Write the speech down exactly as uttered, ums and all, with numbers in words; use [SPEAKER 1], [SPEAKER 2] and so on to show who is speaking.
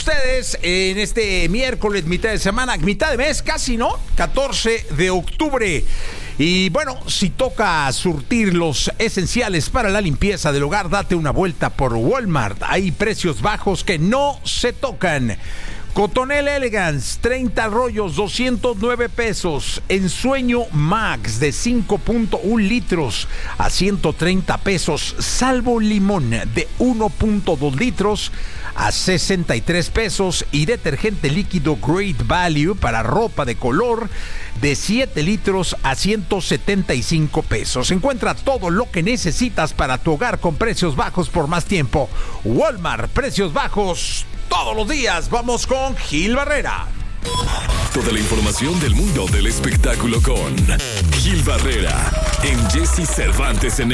[SPEAKER 1] ustedes en este miércoles, mitad de semana, mitad de mes, casi, ¿no? catorce de octubre. Y bueno, si toca surtir los esenciales para la limpieza del hogar, date una vuelta por Walmart. Hay precios bajos que no se tocan. Cotonel Elegance, treinta rollos, doscientos nueve pesos. Ensueño Max de cinco punto uno litros a ciento treinta pesos. Salvo Limón de uno punto dos litros a sesenta y tres pesos. Y detergente líquido Great Value para ropa de color de siete litros a ciento setenta y cinco pesos. Encuentra todo lo que necesitas para tu hogar con precios bajos por más tiempo. Walmart, precios bajos todos los días. Vamos con Gil Barrera.
[SPEAKER 2] Toda la información del mundo del espectáculo con Gil Barrera en Jesse Cervantes en